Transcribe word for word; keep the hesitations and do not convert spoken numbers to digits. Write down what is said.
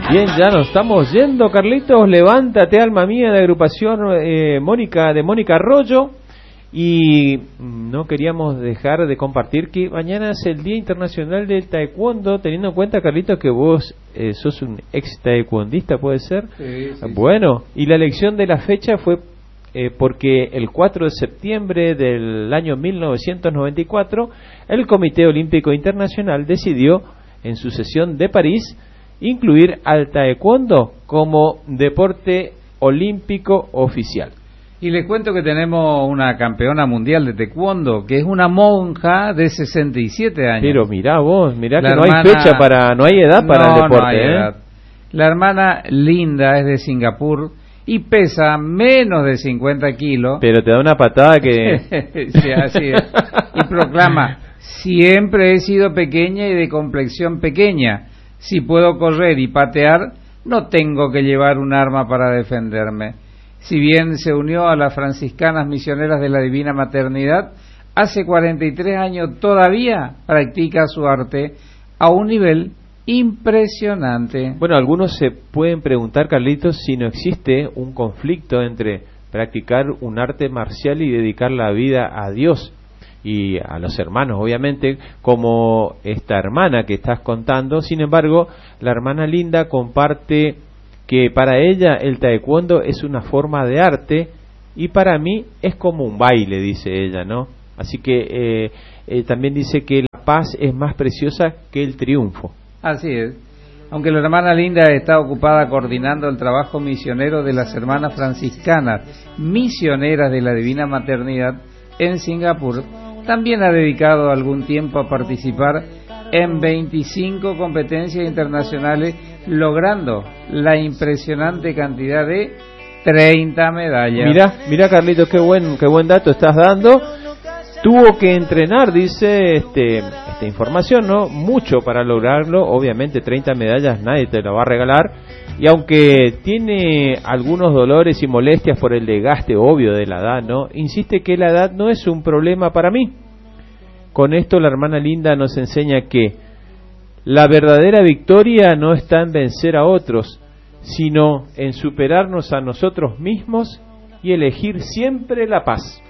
Bien, ya nos estamos yendo, Carlitos. Levántate, alma mía, de agrupación eh, Mónica de Mónica Arroyo. Y no queríamos dejar de compartir que mañana es el Día Internacional del Taekwondo, teniendo en cuenta, Carlitos, que vos eh, sos un ex taekwondista, ¿puede ser? Sí, sí, bueno, sí. Y la elección de la fecha fue eh, porque el cuatro de septiembre del año mil novecientos noventa y cuatro el Comité Olímpico Internacional decidió en su sesión de París incluir al taekwondo como deporte olímpico oficial. Y les cuento que tenemos una campeona mundial de taekwondo, que es una monja de sesenta y siete años. Pero mirá vos, mirá la que hermana... no hay fecha para, no hay edad para no, el deporte. No hay ¿eh? edad. La hermana Linda es de Singapur y pesa menos de cincuenta kilos. Pero te da una patada que... sí, así es. Y proclama, siempre he sido pequeña y de complexión pequeña. Si puedo correr y patear, no tengo que llevar un arma para defenderme. Si bien se unió a las franciscanas misioneras de la Divina Maternidad, hace cuarenta y tres años todavía practica su arte a un nivel impresionante. Bueno, algunos se pueden preguntar, Carlitos, si no existe un conflicto entre practicar un arte marcial y dedicar la vida a Dios y a los hermanos, obviamente, como esta hermana que estás contando. Sin embargo, la hermana Linda comparte que para ella el taekwondo es una forma de arte y para mí es como un baile, dice ella, ¿no? Así que eh, eh, también dice que la paz es más preciosa que el triunfo. Así es. Aunque la hermana Linda está ocupada coordinando el trabajo misionero de las hermanas franciscanas misioneras de la Divina Maternidad en Singapur, también ha dedicado algún tiempo a participar en veinticinco competencias internacionales, logrando la impresionante cantidad de treinta medallas. Mirá, mirá, Carlitos, qué buen, qué buen dato estás dando. Tuvo que entrenar, dice este, esta información, ¿no? Mucho para lograrlo. Obviamente treinta medallas nadie te lo va a regalar. Y aunque tiene algunos dolores y molestias por el desgaste obvio de la edad, ¿no? Insiste que la edad no es un problema para mí. Con esto la hermana Linda nos enseña que la verdadera victoria no está en vencer a otros, sino en superarnos a nosotros mismos y elegir siempre la paz.